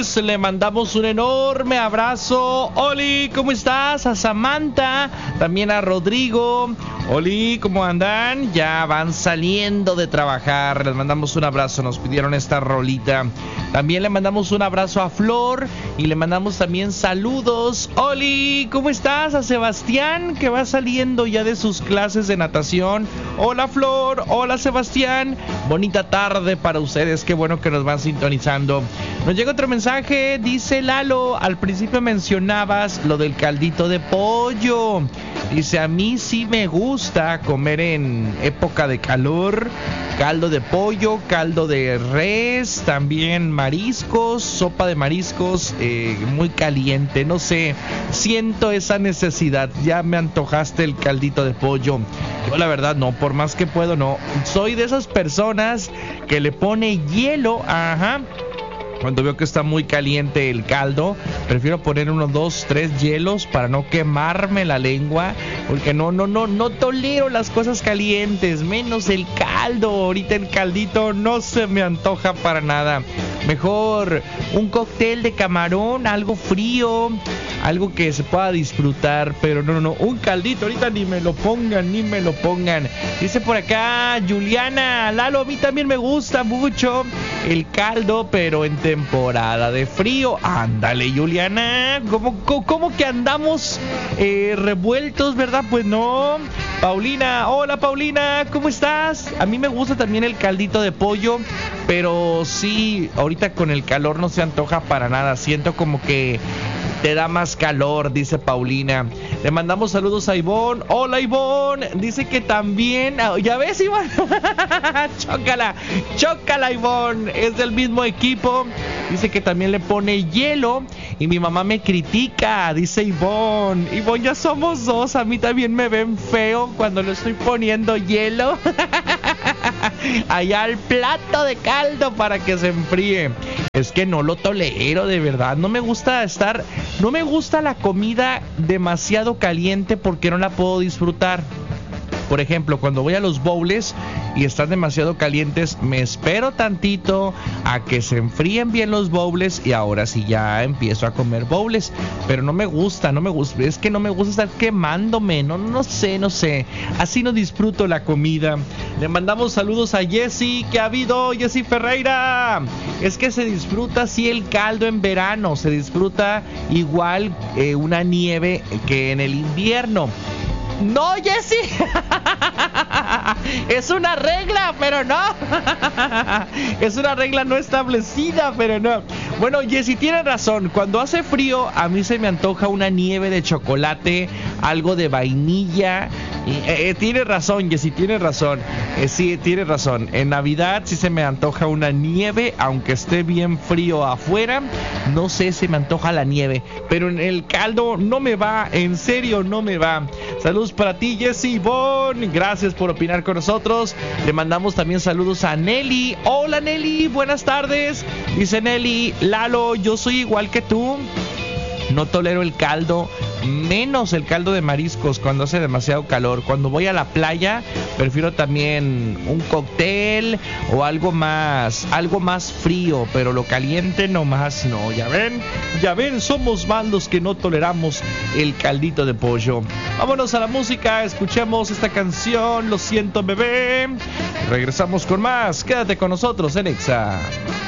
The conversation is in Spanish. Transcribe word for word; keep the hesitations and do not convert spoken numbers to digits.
Tours, le mandamos un enorme abrazo. Oli, ¿cómo estás? A Samantha, también a Rodrigo. Oli, ¿cómo andan? Ya van saliendo de trabajar. Les mandamos un abrazo, nos pidieron esta rolita. También le mandamos un abrazo a Flor y le mandamos también saludos. Oli, ¿cómo estás? A Sebastián, que va saliendo ya de sus clases de natación. Hola Flor, hola Sebastián. Bonita tarde para ustedes, qué bueno que nos van sintonizando. Nos llega otro mensaje, dice Lalo, al principio mencionabas lo del caldito de pollo. Dice, a mí sí me gusta comer en época de calor, caldo de pollo, caldo de res, también mariscos, sopa de mariscos, eh, muy caliente, no sé, siento esa necesidad, ya me antojaste el caldito de pollo. Yo la verdad no, por más que puedo no, soy de esas personas que le pone hielo, ajá. Cuando veo que está muy caliente el caldo, prefiero poner unos dos, tres hielos para no quemarme la lengua, porque no, no, no, no tolero las cosas calientes, menos el caldo. Ahorita el caldito no se me antoja para nada. Mejor un cóctel de camarón, algo frío, algo que se pueda disfrutar, pero no, no, no, un caldito, ahorita ni me lo pongan, ni me lo pongan. Dice por acá Juliana, Lalo, a mí también me gusta mucho el caldo, pero en temporada de frío. Ándale, Juliana, ¿cómo, cómo, cómo que andamos eh, revueltos, verdad? Pues no. Paulina, hola Paulina, ¿cómo estás? A mí me gusta también el caldito de pollo, pero sí, ahorita con el calor no se antoja para nada. Siento como que te da más calor, dice Paulina. Le mandamos saludos a Ivonne. Hola Ivonne. Dice que también, ya ves Ivonne. Chócala, chócala Ivonne. Es del mismo equipo. Dice que también le pone hielo. Y mi mamá me critica, dice Ivonne. Ivonne, ya somos dos. A mí también me ven feo cuando le estoy poniendo hielo allá al plato de caldo para que se enfríe. Es que no lo tolero, de verdad. No me gusta estar, no me gusta la comida demasiado caliente porque no la puedo disfrutar. Por ejemplo, cuando voy a los bowls y están demasiado calientes, me espero tantito a que se enfríen bien los bowls y ahora sí ya empiezo a comer bowls. Pero no me gusta, no me gusta, es que no me gusta estar quemándome, no, no sé, no sé. Así no disfruto la comida. Le mandamos saludos a Jessy, ¿qué ha habido, Jessy Ferreira? Es que se disfruta así el caldo en verano, se disfruta igual eh, una nieve que en el invierno. No, Jessy. Es una regla, pero no. Es una regla no establecida, pero no. Bueno, Jessy tiene razón. Cuando hace frío, a mí se me antoja una nieve de chocolate, algo de vainilla. Y, eh, eh, tiene razón, Jessy, tiene razón. Eh, sí, tiene razón. En Navidad sí se me antoja una nieve, aunque esté bien frío afuera. No sé, se me antoja la nieve. Pero en el caldo no me va, en serio no me va. Saludos para ti, Jessy Ivonne. Gracias por opinar con nosotros. Le mandamos también saludos a Nelly. Hola Nelly, buenas tardes. Dice Nelly, Lalo, yo soy igual que tú. No tolero el caldo, menos el caldo de mariscos cuando hace demasiado calor. Cuando voy a la playa, prefiero también un cóctel o algo más, algo más frío, pero lo caliente nomás no. Ya ven, ya ven, somos más los que no toleramos el caldito de pollo. Vámonos a la música, escuchemos esta canción, Lo siento bebé. Regresamos con más, quédate con nosotros en Exa.